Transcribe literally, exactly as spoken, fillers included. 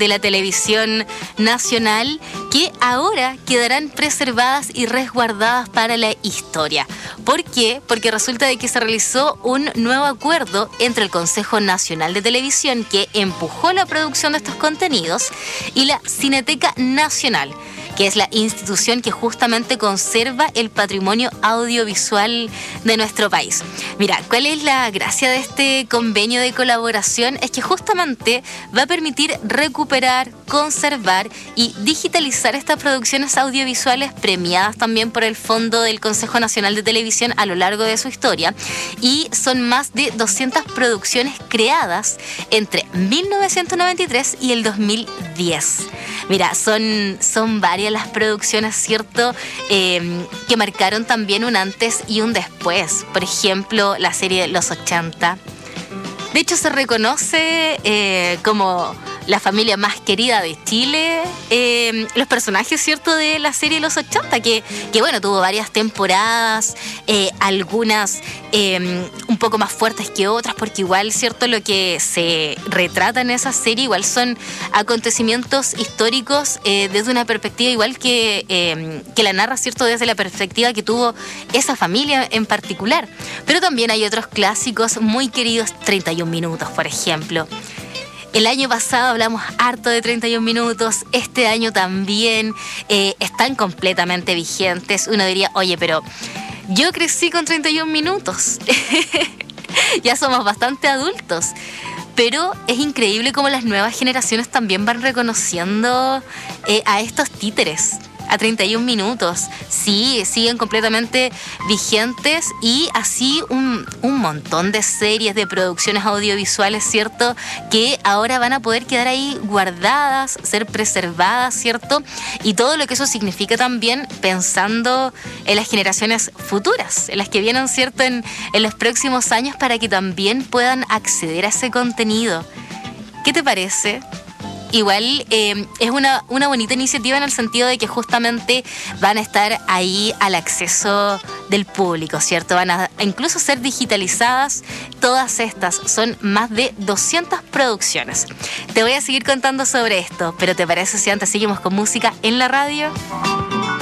de la televisión nacional que ahora quedarán preservadas y resguardadas para la historia. ¿Por qué? Porque resulta de que se realizó un nuevo acuerdo entre el Consejo Nacional de Televisión, que empujó la producción de estos contenidos, y la Cineteca Nacional, que es la institución que justamente conserva el patrimonio audiovisual de nuestro país. Mira, ¿cuál es la gracia de este convenio de colaboración? Es que justamente va a permitir recuperar, conservar y digitalizar estas producciones audiovisuales premiadas también por el Fondo del Consejo Nacional de Televisión a lo largo de su historia, y son más de doscientas producciones creadas entre mil novecientos noventa y tres y el dos mil diez. Mira, son, son varias las producciones, ¿cierto?, eh, que marcaron también un antes y un después. Por ejemplo, la serie de los ochenta. De hecho, se reconoce eh, como la familia más querida de Chile, eh, los personajes, ¿cierto?, de la serie de los ochenta, que, que bueno, tuvo varias temporadas, eh, algunas eh, un poco más fuertes que otras, porque igual, ¿cierto?, lo que se retrata en esa serie igual son acontecimientos históricos eh, desde una perspectiva igual que, eh, que la narra, ¿cierto?, desde la perspectiva que tuvo esa familia en particular. Pero también hay otros clásicos muy queridos, treinta y un minutos, por ejemplo. El año pasado hablamos harto de treinta y un minutos, este año también eh, están completamente vigentes. Uno diría, oye, pero yo crecí con treinta y un minutos, ya somos bastante adultos, pero es increíble cómo las nuevas generaciones también van reconociendo eh, a estos títeres. A treinta y un minutos, sí, siguen completamente vigentes, y así un, un montón de series, de producciones audiovisuales, ¿cierto?, que ahora van a poder quedar ahí guardadas, ser preservadas, ¿cierto?, y todo lo que eso significa también pensando en las generaciones futuras, en las que vienen, ¿cierto?, en, en los próximos años, para que también puedan acceder a ese contenido. ¿Qué te parece? Igual eh, es una, una bonita iniciativa en el sentido de que justamente van a estar ahí al acceso del público, ¿cierto? Van a incluso ser digitalizadas todas estas. Son más de doscientas producciones. Te voy a seguir contando sobre esto, pero ¿te parece si antes seguimos con música en la radio?